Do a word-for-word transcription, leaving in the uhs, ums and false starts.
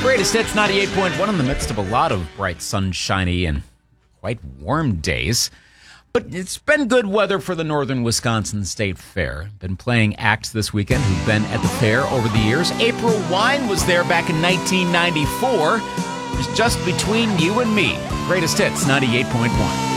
Greatest Hits ninety-eight point one in the midst of a lot of bright, sunshiny, and quite warm days. But it's been good weather for the Northern Wisconsin State Fair. Been playing acts this weekend who've been at the fair over the years. April Wine was there back in nineteen ninety-four. It was just between you and me. Greatest Hits ninety-eight point one.